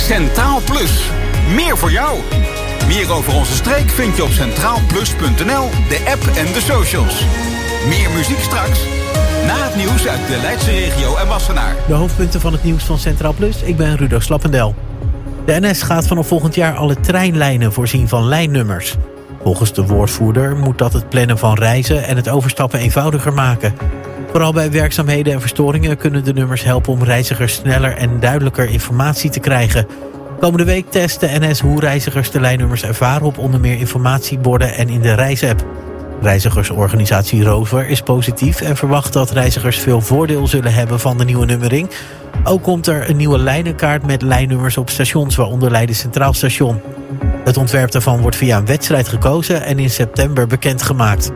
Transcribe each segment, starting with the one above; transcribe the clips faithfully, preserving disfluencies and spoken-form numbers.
Centraal Plus. Meer voor jou. Meer over onze streek vind je op centraal plus punt n l, de app en de socials. Meer muziek straks. Na het nieuws uit de Leidse regio en Wassenaar. De hoofdpunten van het nieuws van Centraal Plus. Ik ben Rudo Slappendel. De N S gaat vanaf volgend jaar alle treinlijnen voorzien van lijnnummers. Volgens de woordvoerder moet dat het plannen van reizen en het overstappen eenvoudiger maken. Vooral bij werkzaamheden en verstoringen kunnen de nummers helpen om reizigers sneller en duidelijker informatie te krijgen. Komende week test de N S hoe reizigers de lijnnummers ervaren op onder meer informatieborden en in de reisapp. Reizigersorganisatie Rover is positief en verwacht dat reizigers veel voordeel zullen hebben van de nieuwe nummering. Ook komt er een nieuwe lijnenkaart met lijnnummers op stations, waaronder Leiden Centraal Station. Het ontwerp daarvan wordt via een wedstrijd gekozen en in september bekendgemaakt.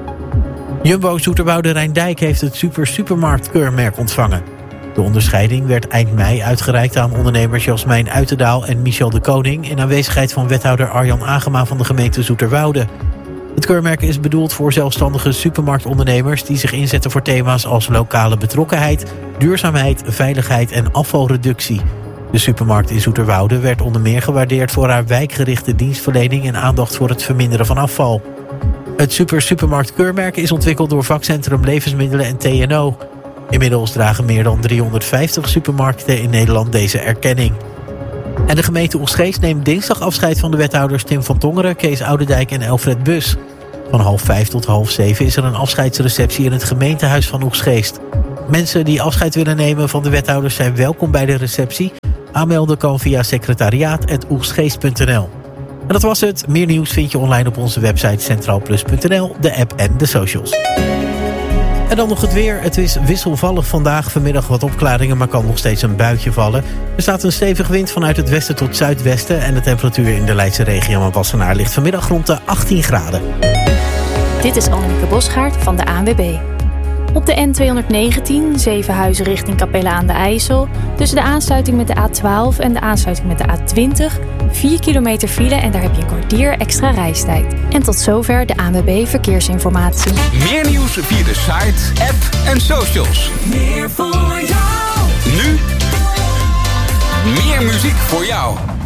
Jumbo Zoeterwoude Rijndijk heeft het Super Supermarkt keurmerk ontvangen. De onderscheiding werd eind mei uitgereikt aan ondernemers Jasmijn Uitendaal en Michel de Koning in aanwezigheid van wethouder Arjan Agema van de gemeente Zoeterwoude. Het keurmerk is bedoeld voor zelfstandige supermarktondernemers die zich inzetten voor thema's als lokale betrokkenheid, duurzaamheid, veiligheid en afvalreductie. De supermarkt in Zoeterwoude werd onder meer gewaardeerd voor haar wijkgerichte dienstverlening en aandacht voor het verminderen van afval. Het Super Supermarkt keurmerk is ontwikkeld door vakcentrum Levensmiddelen en T N O. Inmiddels dragen meer dan driehonderdvijftig supermarkten in Nederland deze erkenning. En de gemeente Oegstgeest neemt dinsdag afscheid van de wethouders Tim van Tongeren, Kees Oudendijk en Elfred Bus. Van half vijf tot half zeven is er een afscheidsreceptie in het gemeentehuis van Oegstgeest. Mensen die afscheid willen nemen van de wethouders zijn welkom bij de receptie. Aanmelden kan via secretariaat punt oegstgeest punt n l. En dat was het. Meer nieuws vind je online op onze website centraal plus punt n l, de app en de socials. En dan nog het weer. Het is wisselvallig vandaag. Vanmiddag wat opklaringen, maar kan nog steeds een buitje vallen. Er staat een stevige wind vanuit het westen tot zuidwesten. En de temperatuur in de Leidse regio en Wassenaar ligt vanmiddag rond de achttien graden. Dit is Annemieke Bosgaard van de A N W B. Op de N tweehonderdnegentien, Zevenhuizen richting Capelle aan de IJssel, tussen de aansluiting met de A twaalf en de aansluiting met de A twintig... vier kilometer file en daar heb je een kwartier extra reistijd. En tot zover de A N W B Verkeersinformatie. Meer nieuws via de site, app en socials. Meer voor jou. Nu, meer muziek voor jou.